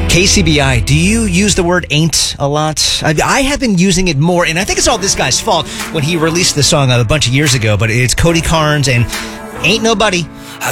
KCBI, do you use the word ain't a lot? I have been using it more, and I think it's all this guy's fault when he released the song a bunch of years ago, but it's Cody Carnes and Ain't Nobody.